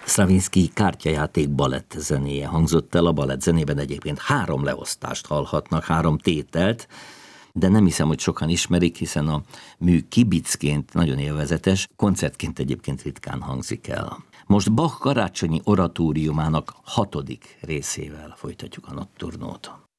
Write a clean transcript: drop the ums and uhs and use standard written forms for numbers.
Stravinsky kártyajáték balett zenéje hangzott el, a balett zenében egyébként 3 leosztást hallhatnak, 3 tételt, de nem hiszem, hogy sokan ismerik, hiszen a mű kibicként nagyon élvezetes, koncertként egyébként ritkán hangzik el. Most Bach karácsonyi oratóriumának 6. részével folytatjuk a Notturnót.